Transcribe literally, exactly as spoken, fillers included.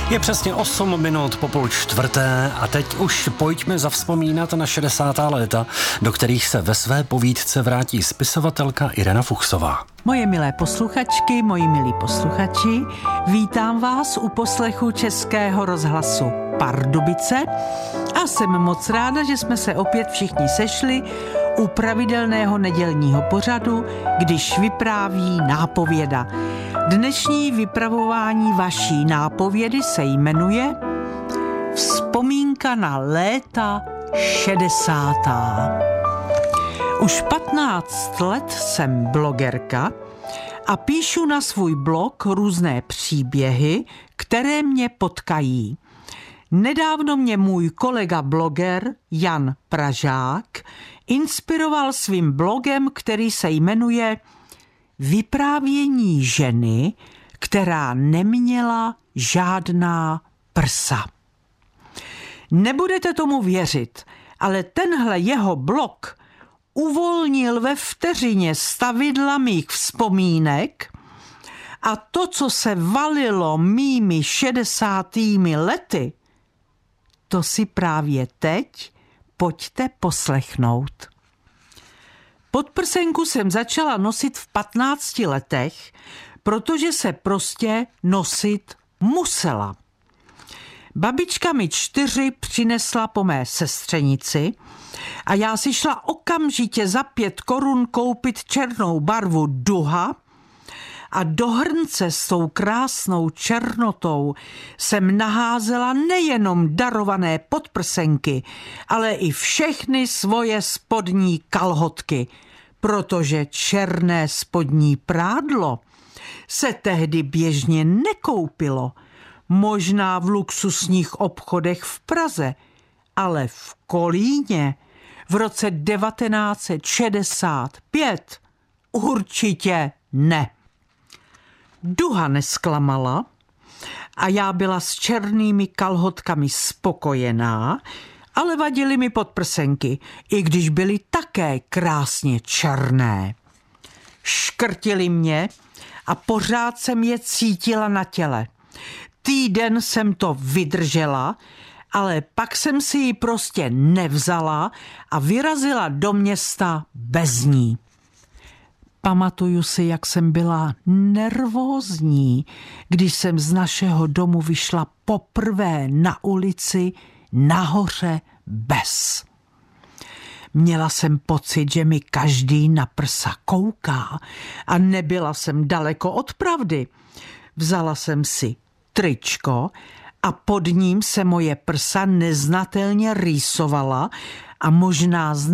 Je přesně osm minut po půl čtvrté a teď už pojďme zavzpomínat na šedesátá léta, do kterých se ve své povídce vrátí spisovatelka Irena Fuchsová. Moje milé posluchačky, moji milí posluchači, vítám vás u poslechu Českého rozhlasu Pardubice a jsem moc ráda, že jsme se opět všichni sešli u pravidelného nedělního pořadu, když vypráví nápověda. Dnešní vypravování vaší nápovědy se jmenuje Vzpomínka na léta šedesátá. Už patnáct let jsem blogerka a píšu na svůj blog různé příběhy, které mě potkají. Nedávno mě můj kolega bloger Jan Pražák inspiroval svým blogem, který se jmenuje Vyprávění ženy, která neměla žádná prsa. Nebudete tomu věřit, ale tenhle jeho blog uvolnil ve vteřině stavidla mých vzpomínek a to, co se valilo mými šedesátými lety, to si právě teď pojďte poslechnout. Podprsenku jsem začala nosit v patnácti letech, protože se prostě nosit musela. Babička mi čtyři přinesla po mé sestřenici a já si šla okamžitě za pět korun koupit černou barvu duha a do hrnce s tou krásnou černotou jsem naházela nejenom darované podprsenky, ale i všechny svoje spodní kalhotky, protože černé spodní prádlo se tehdy běžně nekoupilo, možná v luxusních obchodech v Praze, ale v Kolíně v roce devatenáct set šedesát pět určitě ne. Duha nesklamala a já byla s černými kalhotkami spokojená, ale vadily mi podprsenky, i když byly také krásně černé. Škrtily mě a pořád jsem je cítila na těle. Týden jsem to vydržela, ale pak jsem si ji prostě nevzala a vyrazila do města bez ní. Pamatuju si, jak jsem byla nervózní, když jsem z našeho domu vyšla poprvé na ulici nahoře bez. Měla jsem pocit, že mi každý na prsa kouká a nebyla jsem daleko od pravdy. Vzala jsem si tričko a pod ním se moje prsa neznatelně rýsovala a možná